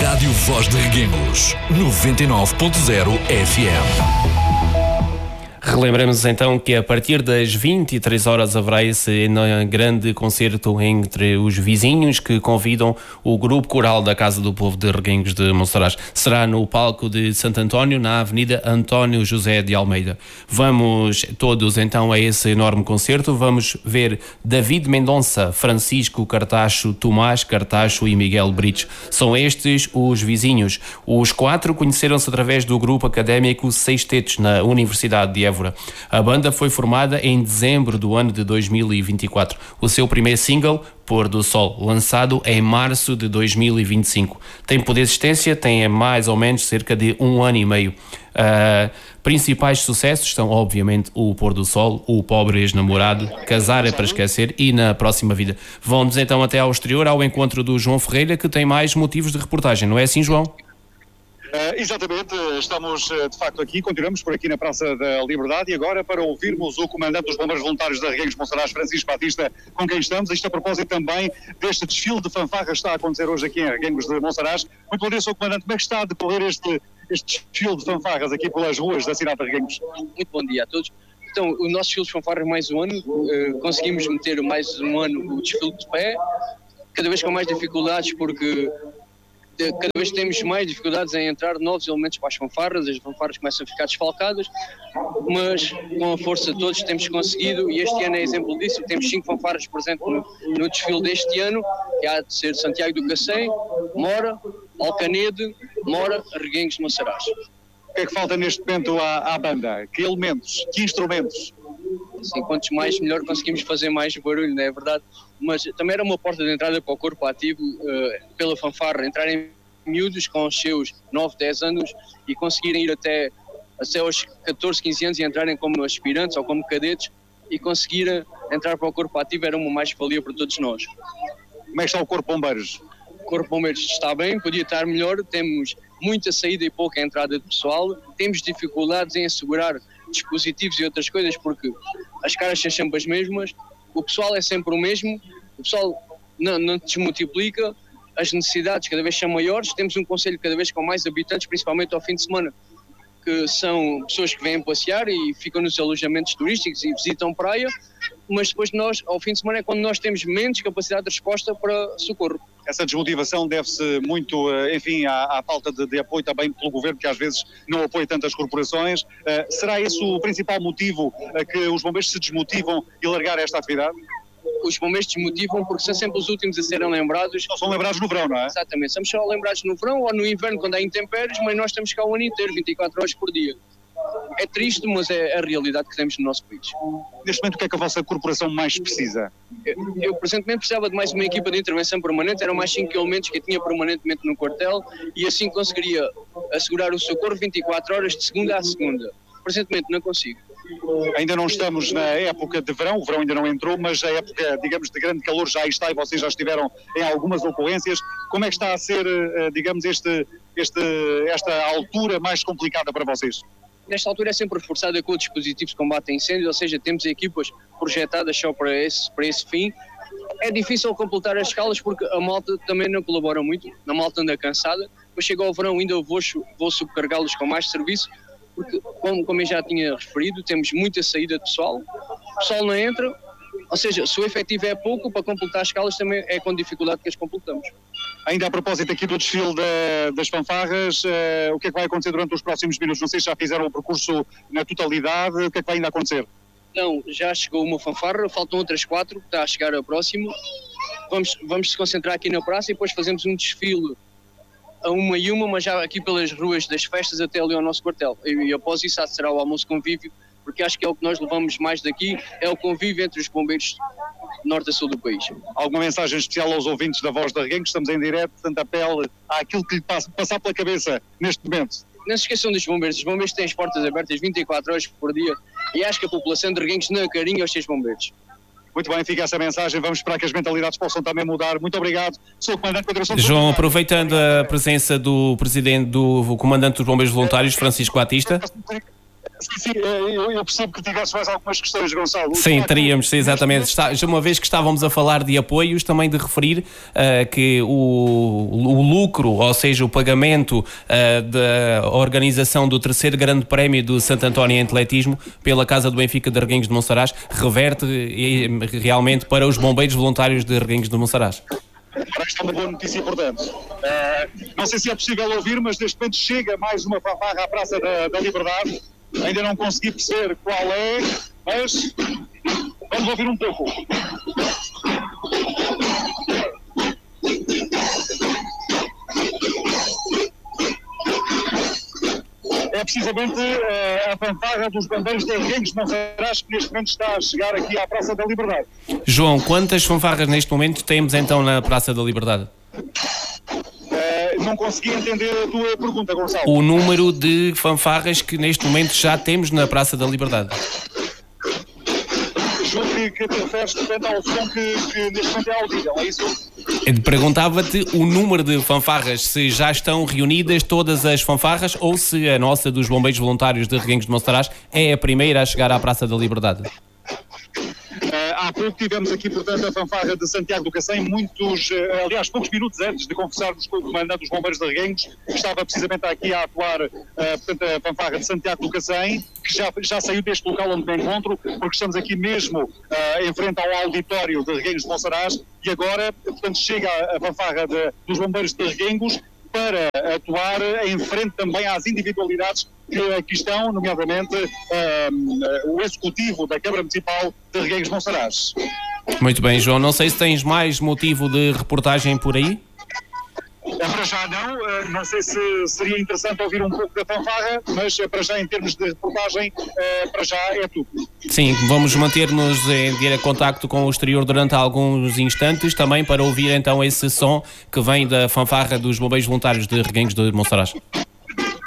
Rádio Voz de Reguengos, 99.0 FM. Relembramos então que a partir das 23 horas haverá esse grande concerto entre os vizinhos que convidam o Grupo Coral da Casa do Povo de Reguengos de Monsaraz. Será no palco de Santo António, na Avenida António José de Almeida. Vamos todos então a esse enorme concerto. Vamos ver David Mendonça, Francisco Cartacho, Tomás Cartacho e Miguel Brites. São estes os vizinhos. Os quatro conheceram-se através do grupo académico Sextetos, na Universidade de Évora. A banda foi formada em dezembro do ano de 2024. O seu primeiro single, Pôr do Sol, lançado em março de 2025. Tempo de existência tem mais ou menos cerca de 1 ano e meio. Principais sucessos são, obviamente, o Pôr do Sol, o Pobre Ex-Namorado, Casar é para Esquecer e Na Próxima Vida. Vão-nos então até ao exterior, ao encontro do João Ferreira, que tem mais motivos de reportagem. Não é assim, João? Exatamente, estamos de facto aqui, continuamos por aqui na Praça da Liberdade e agora para ouvirmos o comandante dos Bombeiros Voluntários de Reguengos de Monsaraz, Francisco Batista, com quem estamos, isto a propósito também deste desfile de fanfarras que está a acontecer hoje aqui em Reguengos de Monsaraz. Muito bom dia, Sr. Comandante, como é que está a decorrer este desfile de fanfarras aqui pelas ruas da cidade de Reguengos? Muito bom dia a todos. Então, o nosso desfile de fanfarras mais um ano, conseguimos meter mais um ano o desfile de pé, cada vez com mais dificuldades porque cada vez temos mais dificuldades em entrar novos elementos para as fanfarras começam a ficar desfalcadas, mas com a força de todos temos conseguido, e este ano é exemplo disso. Temos 5 fanfarras presentes no desfile deste ano, que há de ser Santiago do Cacém, Mora, Alcanede, Mora, Reguengos de Monsaraz. O que é que falta neste momento à banda? Que elementos? Que instrumentos? Assim, quantos mais, melhor conseguimos fazer mais barulho, não é verdade? Mas também era uma porta de entrada para o corpo ativo, pela fanfarra, entrarem miúdos com os seus 9, 10 anos e conseguirem ir até aos 14, 15 anos e entrarem como aspirantes ou como cadetes e conseguir entrar para o corpo ativo era uma mais-valia para todos nós. Como é que está o Corpo de Bombeiros? O Corpo de Bombeiros está bem, podia estar melhor, temos muita saída e pouca entrada de pessoal, temos dificuldades em assegurar dispositivos e outras coisas porque as caras são sempre as mesmas, o pessoal é sempre o mesmo, o pessoal não desmultiplica, as necessidades cada vez são maiores, temos um concelho cada vez com mais habitantes, principalmente ao fim de semana, que são pessoas que vêm passear e ficam nos alojamentos turísticos e visitam praia, mas depois nós, ao fim de semana, é quando nós temos menos capacidade de resposta para socorro. Essa desmotivação deve-se muito, enfim, à falta de apoio também pelo governo, que às vezes não apoia tantas corporações. Será esse o principal motivo que os bombeiros se desmotivam e largar esta atividade? Os bombeiros desmotivam porque são sempre os últimos a serem lembrados. Só são lembrados no verão, não é? Exatamente, somos só lembrados no verão ou no inverno quando há intempéries, mas nós estamos cá o ano inteiro, 24 horas por dia. É triste, mas é a realidade que temos no nosso país. Neste momento, o que é que a vossa corporação mais precisa? Eu presentemente precisava de mais uma equipa de intervenção permanente, eram mais 5 elementos que eu tinha permanentemente no quartel e assim conseguiria assegurar o socorro 24 horas de segunda a segunda. Presentemente não consigo. Ainda não estamos na época de verão, o verão ainda não entrou, mas a época, digamos, de grande calor já está e vocês já estiveram em algumas ocorrências. Como é que está a ser, digamos, esta altura mais complicada para vocês? Nesta altura é sempre reforçada com dispositivos de combate a incêndios, ou seja, temos equipas projetadas só para esse fim. É difícil completar as escalas porque a malta também não colabora muito, a malta anda cansada, mas chega ao verão ainda vou subcarregá-los com mais serviço, porque como eu já tinha referido, temos muita saída de pessoal, o pessoal não entra, ou seja, se o efetivo é pouco, para completar as escalas também é com dificuldade que as completamos. Ainda a propósito aqui do desfile das fanfarras, o que é que vai acontecer durante os próximos minutos? Não sei se já fizeram o percurso na totalidade, o que é que vai ainda acontecer? Não, já chegou uma fanfarra, faltam outras 4, que está a chegar a próximo. Vamos se concentrar aqui na praça e depois fazemos um desfile a uma e uma, mas já aqui pelas ruas das festas até ali ao nosso quartel. E após isso será o almoço convívio, porque acho que é o que nós levamos mais daqui, é o convívio entre os bombeiros norte a sul do país. Alguma mensagem especial aos ouvintes da Voz da Reguengos? Estamos em direto, portanto apelo àquilo que lhe passar pela cabeça neste momento. Não se esqueçam dos bombeiros têm as portas abertas 24 horas por dia e acho que a população de Reguengos não carinha aos seus bombeiros. Muito bem, fica essa mensagem, vamos esperar que as mentalidades possam também mudar. Muito obrigado, sou o Comandante da Direção de João, aproveitando a presença do Presidente do Comandante dos Bombeiros Voluntários, Francisco Batista. Sim, eu percebo que tivesse mais algumas questões, Gonçalo. Sim, teríamos, exatamente. Uma vez que estávamos a falar de apoios, também de referir que o lucro, ou seja, o pagamento da organização do terceiro grande prémio do Santo António em atletismo pela Casa do Benfica de Reguengos de Monsaraz reverte realmente para os bombeiros voluntários de Reguengos de Monsaraz. Esta é uma boa notícia importante. Não sei se é possível ouvir, mas neste momento chega mais uma fanfarra à Praça da Liberdade. Ainda não consegui perceber qual é, mas vamos ouvir um pouco. É precisamente a fanfarra dos bombeiros de Reguengos de Monsaraz que neste momento está a chegar aqui à Praça da Liberdade. João, quantas fanfarras neste momento temos então na Praça da Liberdade? Não consegui entender a tua pergunta, Gonçalo. O número de fanfarras que neste momento já temos na Praça da Liberdade. Julgo que te referes, portanto, ao som que neste momento é audível, é isso? Perguntava-te o número de fanfarras, se já estão reunidas todas as fanfarras ou se a nossa dos Bombeiros Voluntários de Reguengos de Monsaraz é a primeira a chegar à Praça da Liberdade. Há pouco tivemos aqui, portanto, a fanfarra de Santiago do Cacém, poucos minutos antes de conversarmos com o comandante dos Bombeiros de Reguengos, que estava precisamente aqui a atuar, portanto, a fanfarra de Santiago do Cacém, que já saiu deste local onde me encontro, porque estamos aqui mesmo em frente ao auditório de Reguengos de Monsaraz, e agora, portanto, chega a fanfarra dos Bombeiros de Reguengos para atuar em frente também às individualidades que aqui estão, nomeadamente o Executivo da Câmara Municipal de Reguengos de Monsaraz. Muito bem, João. Não sei se tens mais motivo de reportagem por aí? Para já não sei se seria interessante ouvir um pouco da fanfarra, mas para já em termos de reportagem, para já é tudo. Sim, vamos manter-nos em direto contacto com o exterior durante alguns instantes, também para ouvir então esse som que vem da fanfarra dos Bombeiros Voluntários de Reguengos de Monsaraz.